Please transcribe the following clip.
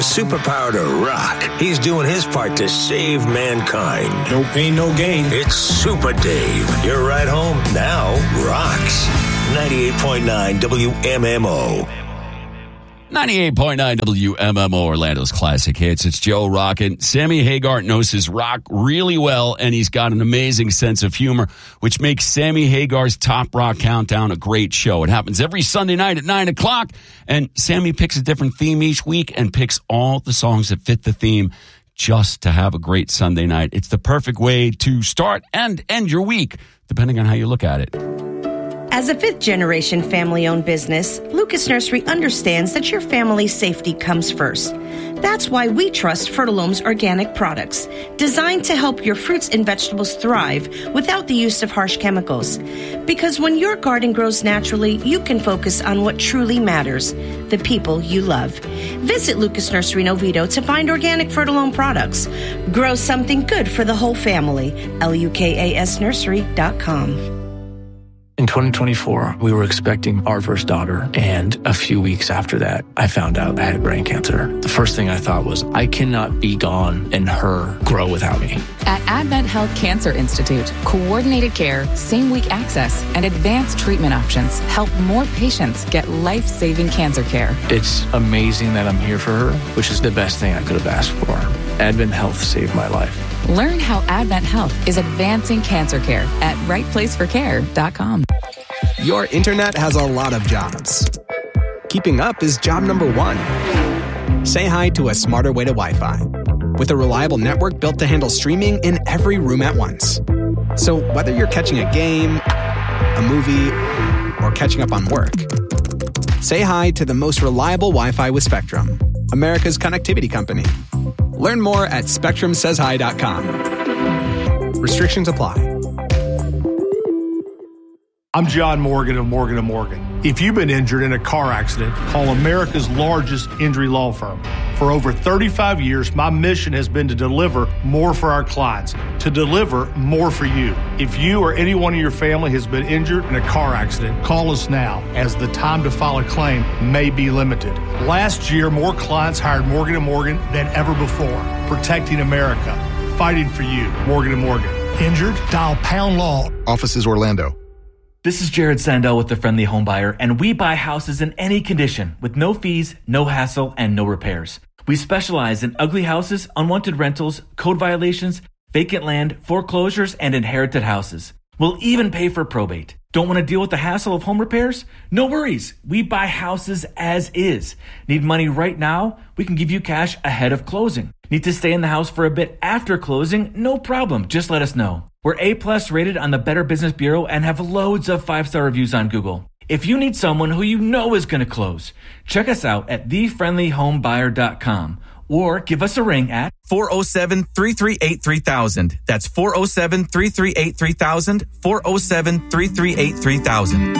Superpower to rock. He's doing his part to save mankind. No pain, no gain. It's Super Dave. Your ride home now rocks. 98.9 WMMO. 98.9 WMMO, Orlando's classic hits. It's Joe rockin'. Sammy Hagar knows his rock really well, and he's got an amazing sense of humor, which makes Sammy Hagar's Top Rock Countdown a great show. It happens every Sunday night at 9 o'clock, and Sammy picks a different theme each week and picks all the songs that fit the theme just to have a great Sunday night. It's the perfect way to start and end your week, depending on how you look at it. As a fifth-generation family-owned business, Lucas Nursery understands that your family's safety comes first. That's why we trust Fertilome's organic products, designed to help your fruits and vegetables thrive without the use of harsh chemicals. Because when your garden grows naturally, you can focus on what truly matters, the people you love. Visit Lucas Nursery in Oviedo to find organic Fertilome products. Grow something good for the whole family. LUKASnursery.com. In 2024, we were expecting our first daughter, and a few weeks after that, I found out I had brain cancer. The first thing I thought was, I cannot be gone and her grow without me. At Advent Health Cancer Institute, coordinated care, same-week access, and advanced treatment options help more patients get life-saving cancer care. It's amazing that I'm here for her, which is the best thing I could have asked for. Advent Health saved my life. Learn how Advent Health is advancing cancer care at rightplaceforcare.com. Your internet has a lot of jobs. Keeping up is job number one. Say hi to a smarter way to Wi-Fi. With a reliable network built to handle streaming in every room at once. So whether you're catching a game, a movie, or catching up on work, say hi to the most reliable Wi-Fi with Spectrum, America's connectivity company. Learn more at SpectrumSaysHi.com. Restrictions apply. I'm John Morgan of Morgan & Morgan. If you've been injured in a car accident, call America's largest injury law firm. For over 35 years, my mission has been to deliver more for our clients, to deliver more for you. If you or anyone in your family has been injured in a car accident, call us now, as the time to file a claim may be limited. Last year, more clients hired Morgan & Morgan than ever before, protecting America, fighting for you. Morgan & Morgan. Injured? Dial pound law. Offices Orlando. This is Jared Sandell with the Friendly Home Buyer, and we buy houses in any condition with no fees, no hassle, and no repairs. We specialize in ugly houses, unwanted rentals, code violations, vacant land, foreclosures, and inherited houses. We'll even pay for probate. Don't want to deal with the hassle of home repairs? No worries. We buy houses as is. Need money right now? We can give you cash ahead of closing. Need to stay in the house for a bit after closing? No problem. Just let us know. We're A+ rated on the Better Business Bureau and have loads of 5-star reviews on Google. If you need someone who you know is going to close, check us out at thefriendlyhomebuyer.com or give us a ring at 407-338-3000. That's 407-338-3000, 407-338-3000.